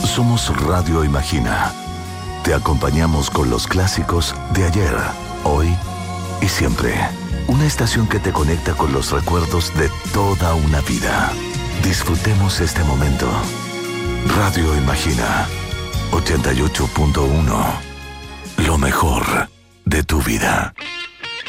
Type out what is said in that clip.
Somos Radio Imagina. Te acompañamos con los clásicos de ayer, hoy y siempre. Una estación que te conecta con los recuerdos de toda una vida. Disfrutemos este momento. Radio Imagina 88.1. Lo mejor de tu vida.